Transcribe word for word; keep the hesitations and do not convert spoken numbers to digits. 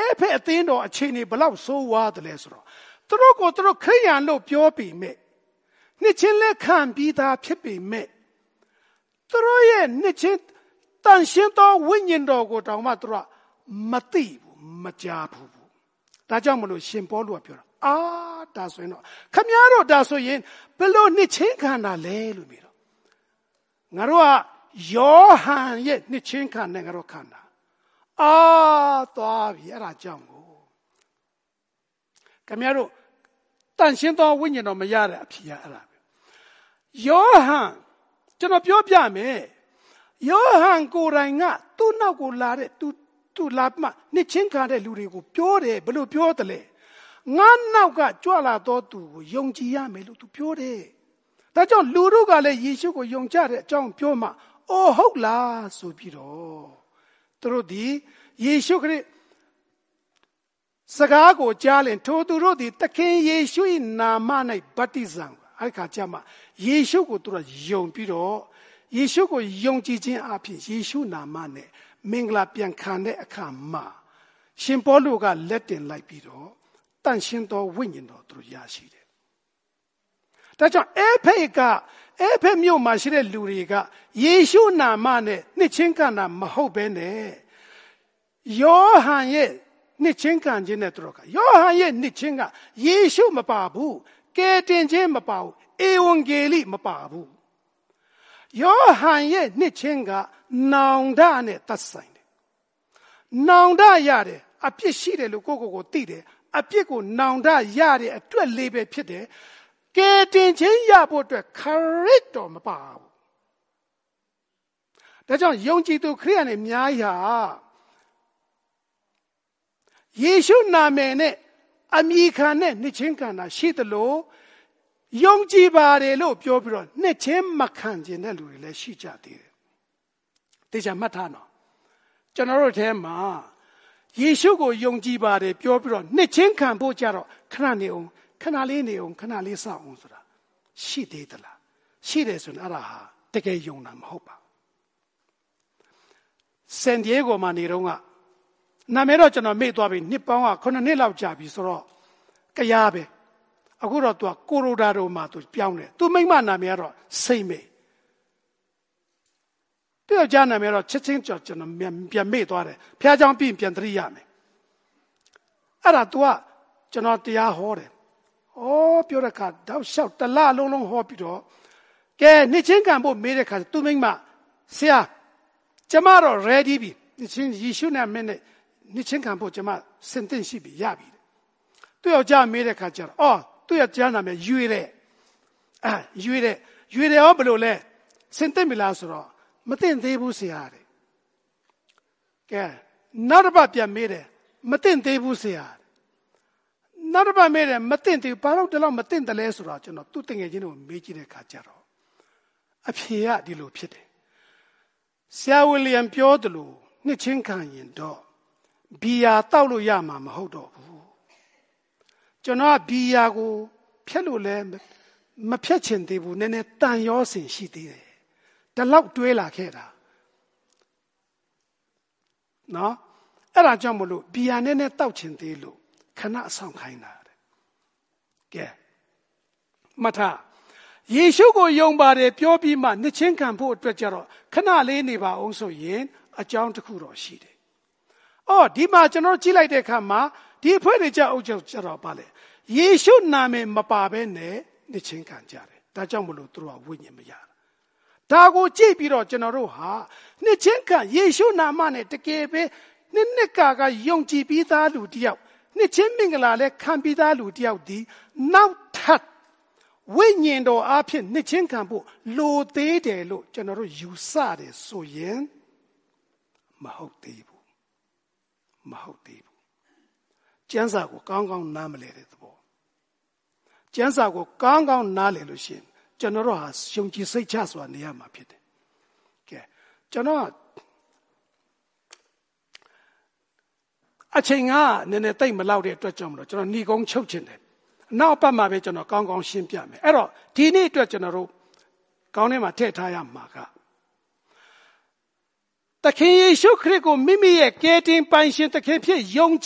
ဖက်အသင်းတော်အခြေအနေဘလောက်ဆိုးဝါးတယ်လဲဆိုတော့သူတို့ကိုသူတို့ခရိယန်လို့ပြောပေမဲ့နှစ်ချင်းလက်ခံပြီးသားဖြစ်ပေမဲ့သူတို့ရဲ့နှစ်ချင်းတန်ရှင်းသောဝိညာဉ်တော်ကိုတောင်မှသူတို့မသိဘူးမကြားဘူးဒါကြောင့်မလို့ရှင်ပေါလုကပြောတာအာဒါဆိုရင်တော့ခမည်းတော်ဒါဆိုရင်ဘယ်လိုနှစ်ချင်းခံတာလဲလို့ပြောတော့ငါတို့ကယောဟန်ရဲ့နှစ်ချင်းခံနဲ့ငါတို့ခံတာအာသွားပြီအဲ့ဒါကြောင့်ကိုခမည်းတော်တန်ရှင်းသောဝိညာဉ်တော်မရတဲ့အဖြစ်ရအဲ့ဒါပဲယောဟန်ကျွန်တော်ပြောပြမယ်ယောဟန်ကိုယ်တိုင်ကသူ့နောက်ကိုလာတဲ့သူသူလာမှနှစ်ချင်းခံတဲ့လူတွေကိုပြောတယ်ဘယ်လိုပြောတယ်လဲငါနောက်ကကြွလာတော့သူကိုယုံကြည်ရမယ်လို့သူပြောတယ်ဒါကြောင့်လူတို့ကလည်းယေရှုကိုယုံကြတဲ့အကြောင်းပြောမှအိုဟုတ်လားဆိုပြီးတော့သူတို့ဒီယေရှုခရစ်စကားကိုကြားရင်ထိုသူတို့ဒီသခင်ယေရှု၏နာမ၌ဗတ္တိဇံအဲ့ခါကျမှယေရှုကိုသူတို့ယုံပြီးတော့ယေရှုကိုယုံကြည်ခြင်းအဖြစ်ယေရှုနာမနဲ့မင်္ဂလာပြန်ခံတဲ့အခါမှာရှင်ပေါလုကလက်တင်လိုက်ပြီးတော့တန်ရှင်းသောဝိညာဉ်တော်သူရရှိတယ်။ဒါကြောင့်အေဖေကအေဖေမြို့မှာရှိတဲ့လူတွေကယေရှုနာမနဲ့နှစ်ချင်းခံတာမဟုတ်ဘဲနဲ့ယောဟန်ရဲ့နှစ်ချင်းခံခြင်းနဲ့သူတို့ကယောဟန်ရဲ့နှစ်ချင်းကယေရှုမပါဘူးကယ်တင်ခြင်းမပါဘူးဧဝံဂေလိမပါဘူးယောဟန်ရဲ့နှစ်ချင်းကနောင်တနဲ့သက်ဆိုင်တယ်နောင်တရတယ်အပြစ်ရှိတယ်လို့ကိုယ့်ကိုယ်ကိုသိတယ်အပြစ်ကိုနောင်တရတဲ့အတွက်လေးပဲဖြစ်တယ်ကယ်တင်ခြင်းရဖို့အတွက်ခရစ်တော်မပါဘူးဒါကြောင့်ယုံကြည်သူခရိယန်တွေအများကြီးဟာယေရှုနာမည်နဲ့အမိခံနဲ့နှစ်ချင်းခံတာရှိသလိုယုံကြည်ပါတယ်လို့ပြောပြီးတော့နှစ်ချင်းမခံခြင်းတဲ့လူတွေလည်းရှိကြသေးတယ်။တေချာမှတ်ထားနော်ကျွန်တော်တို့ထဲမှာယေရှုကိုယုံကြည်ပါတယ်ပြောပြီးတော့နှစ်ချင်းခံဖို့ကြတော့ခဏနေအောင်ခဏလေးနေအောင်ခဏလေးစောင့်အောင်ဆိုတာရှိသေးသလားရှိတယ်ဆိုရင်အဲ့ဒါဟာတကယ်ယုံတာမဟုတ်ပါဘူး။ဆန်ဒီယေဂိုမှာနေတော့ကနာမည်တော့ကျွန်တော်မေ့သွားပြီနှစ်ပေါင်းကခုနှစ်နှစ်လောက်ကြာပြီဆိုတော့ကရားပဲအခုတော့သူကကိုရိုဒါရိုမှာသူပြောင်းတယ်သူမိမနာမည်ကတော့စိတ်မေတယောက်ကြားနာမည်တော့ချက်ချင်းကြော်ကျွန်တော်ပြန်မေ့သွားတယ်ဖះเจ้าပြီးပြန်သတိရမယ်အဲ့ဒါ तू ကကျွန်တော်တရားဟောတယ်ဩပြောတဲ့အခါတောက်လျှောက်တလလုံးလုံးဟောပြီးတော့ကဲနှစ်ချင်းကံဖို့မေးတဲ့အခါသူမိမဆရာကျမတော့ ready ပြီနှစ်ချင်းယေရှုနဲ့မင်းနဲ့နှစ်ချင်းကံဖို့ကျမစင်တင်ရှိပြီရပြီသူယောက်ျားမေးတဲ့အခါကျတော့အော်သူယောက်ျားနာမည်ရွေတဲ့အာရွေတဲ့ရွေတယ်ရောဘယ်လိုလဲစင်တင်ပြီလားဆိုတော့မတင်သေးဘူးဆရာတဲ့ကဲနောက်တစ်ပတ်ပြန်မေးတယ်မတင်သေးဘူးဆရာနောက်တစ်ပတ်မေးတယ်မတင်သေးဘာလို့ဒီလောက်မတင်တယ်လဲဆိုတော့ကျွန်တော်သူ့တငယ်ချင်းကိုမေးကြည့်တဲ့အခါကျတော့အဖြေကဒီလိုဖြစ်တယ်ဆရာဝီလျံပြောတယ်လို့နှစ်ချင်းခံရင်တော့ဘီယာတောက်လို့ရမှာမဟုတ်တော့ဘူးကျွန်တော်ကဘီယာကိုဖျက်လို့လည်းမဖျက်ချင်သေးဘူးနည်းနည်းတန်ရောစင်ရှိသေးတယ်တလောက်တွေးလာခဲ့တာနော်အဲ့ဒါကြောင့်မလို့ဘီယာနဲ့နဲ့တောက်ချင်သေးလို့ခဏအဆောင်ခိုင်းတာတဲ့ကဲမထယေရှုကိုယုံပါတယ်ပြောပြီးမှနှစ်ချင်းခံဖို့အတွက်ကြတော့ခဏလေးနေပါအောင်ဆိုရင်အကြောင်းတစ်ခုတော့ရှိတယ်အော်ဒီမှာကျွန်တော်ကြည့်လိုက်တဲ့အခါမှာဒီအဖွဲ့တွေကြအုပ်ချုပ်ကြတော့ပါလေယေရှုနာမည်မပါဘဲနဲ့နှစ်ချင်းခံကြတယ်ဒါကြောင့်မလို့သူတို့ကဝိညာဉ်မရဒါကိုကြည့်ပြီးတော့ကျွန်တော်တို့ဟာနှစ်ချင်းခံယေရှုနာမနဲ့တကယ်ပဲနှစ်နှစ်ကာကယုံကြည်ပြီးသားလူတယောက်နှစ်ချင်းမင်္ဂလာလည်းခံပြီးသားလူတယောက်ဒီနောက်ထပ်ဝိညာဉ်တော်အဖြစ်နှစ်ချင်းခံဖို့လိုသေးတယ်လို့ကျွန်တော်တို့ယူဆတယ်ဆိုရင်မဟုတ်သေးဘူးမဟုတ်သေးဘူးကျမ်းစာကိုကောင်းကောင်းနားမလည်တဲ့သဘောကျမ်းစာကိုကောင်းကောင်းနားလည်လို့ရှိရင်ကျွန်တော်တို့ဟာယုံကြည်စိတ်ချစွာနေရမှာဖြစ်တယ်ကဲကျွန်တော်အချိန်ကနည်းနည်းတိတ်မလောက်တဲ့အတွက်ကြောင့်မလို့ကျွန်တော်ညီကုန်းချုပ်ချင်တယ်နောက်ပတ်မှာပဲကျွန်တော်ကောင်းကောင်းရှင်းပြမယ်အဲ့တော့ဒီနေ့အတွက်ကျွန်တော်တို့ကောင်းထဲမှာထည့်ထားရမှာကသခင်ယေရှုခရစ်ကိုမိမိရဲ့ကယ်တင်ပိုင်ရှင်သခင်ဖြစ်ယုံ